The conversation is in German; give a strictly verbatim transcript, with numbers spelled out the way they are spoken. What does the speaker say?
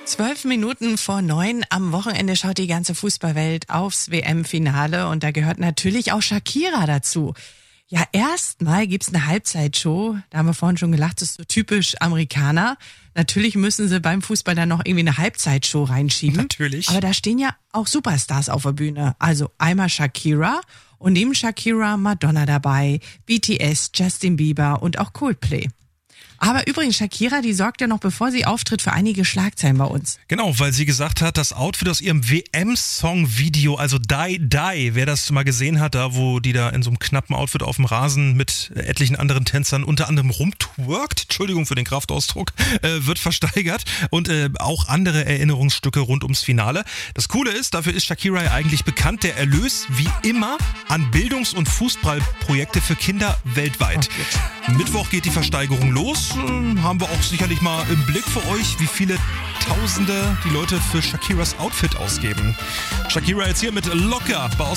Zwölf Minuten vor neun am Wochenende schaut die ganze Fußballwelt aufs W M-Finale und da gehört natürlich auch Shakira dazu. Ja, erstmal gibt's eine Halbzeitshow, da haben wir vorhin schon gelacht, das ist so typisch Amerikaner. Natürlich müssen sie beim Fußball dann noch irgendwie eine Halbzeitshow reinschieben. Natürlich. Aber da stehen ja auch Superstars auf der Bühne. Also einmal Shakira und neben Shakira Madonna dabei, B T S, Justin Bieber und auch Coldplay. Aber übrigens, Shakira, die sorgt ja noch, bevor sie auftritt, für einige Schlagzeilen bei uns. Genau, weil sie gesagt hat, das Outfit aus ihrem W M-Song-Video, also Die Die, wer das mal gesehen hat, da wo die da in so einem knappen Outfit auf dem Rasen mit etlichen anderen Tänzern unter anderem rumtwerkt, Entschuldigung für den Kraftausdruck, äh, wird versteigert und äh, auch andere Erinnerungsstücke rund ums Finale. Das Coole ist, dafür ist Shakira ja eigentlich bekannt, der Erlös wie immer an Bildungs- und Fußballprojekte für Kinder weltweit. Okay. Mittwoch geht die Versteigerung los. Haben wir auch sicherlich mal im Blick für euch, wie viele Tausende die Leute für Shakiras Outfit ausgeben. Shakira jetzt hier mit Locker bei